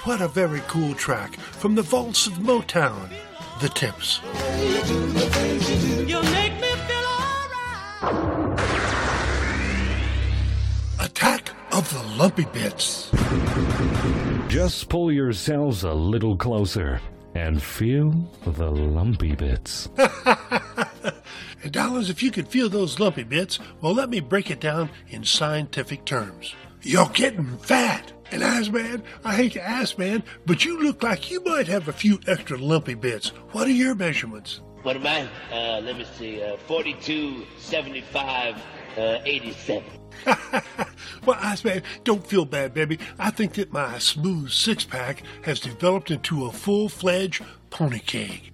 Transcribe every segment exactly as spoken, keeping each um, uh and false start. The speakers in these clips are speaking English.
what a very cool track from the vaults of Motown, The Temps. You make me feel alright. Attack of the Lumpy Bits. Just pull yourselves a little closer and feel the lumpy bits. And dollars, if you could feel those lumpy bits, well, let me break it down in scientific terms. You're getting fat. And as man, I hate to ask, man, but you look like you might have a few extra lumpy bits. What are your measurements? What am I? Uh, let me see. Uh, forty-two, seventy-five, uh, eighty-seven. Well, Ice Man, don't feel bad, baby. I think that my smooth six-pack has developed into a full-fledged pony cake.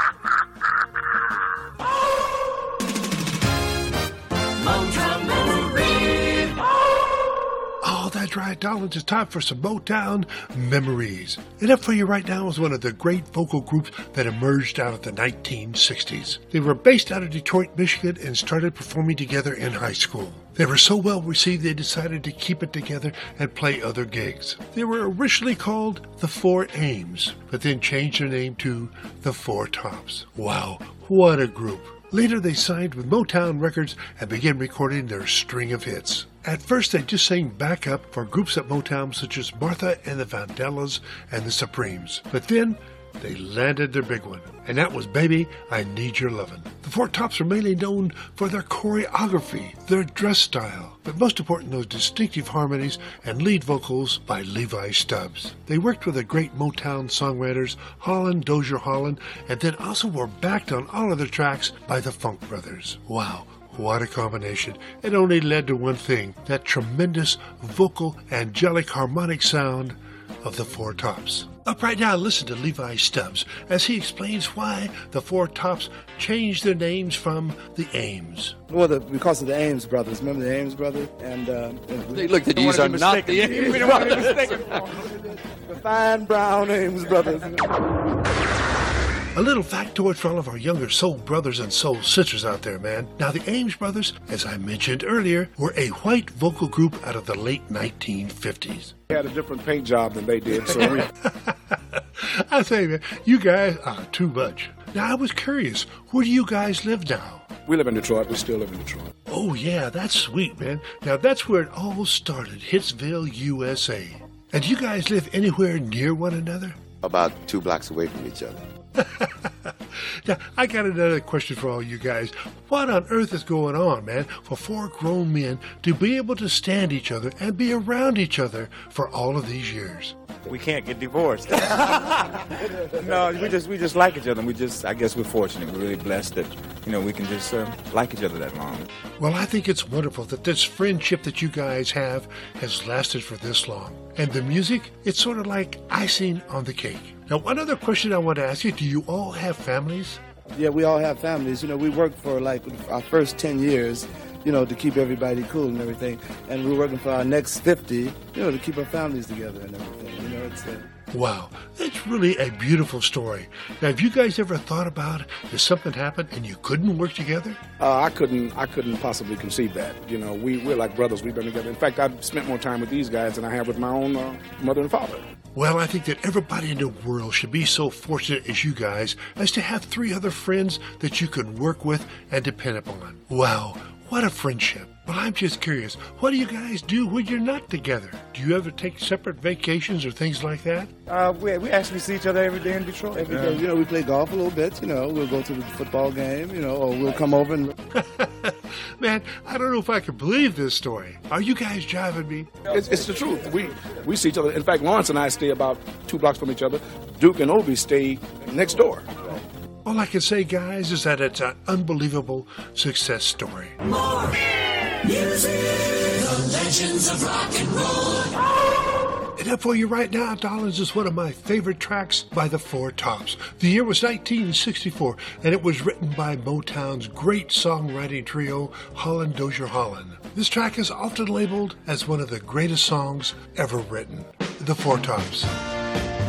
Motown Memories. Oh, that's right, darling. It's time for some Motown memories. And up for you right now is one of the great vocal groups that emerged out of the nineteen sixties. They were based out of Detroit, Michigan, and started performing together in high school. They were so well received they decided to keep it together and play other gigs. They were originally called the Four Ames, but then changed their name to the Four Tops. Wow, what a group. Later, they signed with Motown Records and began recording their string of hits. At first, they just sang backup for groups at Motown such as Martha and the Vandellas and the Supremes. But then, they landed their big one, and that was Baby, I Need Your Lovin'. The Four Tops are mainly known for their choreography, their dress style, but most important, those distinctive harmonies and lead vocals by Levi Stubbs. They worked with the great Motown songwriters Holland, Dozier Holland, and then also were backed on all of their tracks by the Funk Brothers. Wow. What a combination. It only led to one thing, that tremendous vocal, angelic, harmonic sound of the Four Tops. Up right now, listen to Levi Stubbs as he explains why the Four Tops changed their names from the Ames. Well, the, because of the Ames brothers. Remember the Ames brothers? And, uh, and they looked at you, are not the Ames brothers. The fine brown Ames brothers. A little factoid for all of our younger soul brothers and soul sisters out there, man. Now, the Ames brothers, as I mentioned earlier, were a white vocal group out of the late nineteen fifties. We had a different paint job than they did, so we... I say, man, you guys are too much. Now, I was curious, where do you guys live now? We live in Detroit. We still live in Detroit. Oh, yeah, that's sweet, man. Now, that's where it all started, Hitsville, U S A. And do you guys live anywhere near one another? About two blocks away from each other. Now, I got another question for all you guys. What on earth is going on, man, for four grown men to be able to stand each other and be around each other for all of these years? We can't get divorced. No, we just we just like each other. And we just, I guess we're fortunate. We're really blessed that, you know, we can just uh, like each other that long. Well, I think it's wonderful that this friendship that you guys have has lasted for this long. And the music, it's sort of like icing on the cake. Now, one other question I want to ask you, do you all have families? Yeah, we all have families. You know, we worked for like our first ten years, you know, to keep everybody cool and everything. And we're working for our next fifty, you know, to keep our families together and everything. You know, it's... Uh, Wow, that's really a beautiful story. Now, have you guys ever thought about if something happened and you couldn't work together? Uh, I couldn't. I couldn't possibly conceive that. You know, we we're like brothers. We've been together. In fact, I've spent more time with these guys than I have with my own uh, mother and father. Well, I think that everybody in the world should be so fortunate as you guys as to have three other friends that you can work with and depend upon. Wow, what a friendship. Well, I'm just curious, what do you guys do when you're not together? Do you ever take separate vacations or things like that? Uh, we, we actually see each other every day in Detroit. Every day, you know, we play golf a little bit, you know, we'll go to the football game, you know, or we'll come over and... Man, I don't know if I can believe this story. Are you guys driving me? It's, it's the truth. We we see each other. In fact, Lawrence and I stay about two blocks from each other. Duke and Obi stay next door. All I can say, guys, is that it's an unbelievable success story. More music, the legends of rock and roll. And up for you right now, darlings, is one of my favorite tracks by the Four Tops. The year was nineteen sixty-four, and it was written by Motown's great songwriting trio, Holland, Dozier Holland. This track is often labeled as one of the greatest songs ever written. The Four Tops.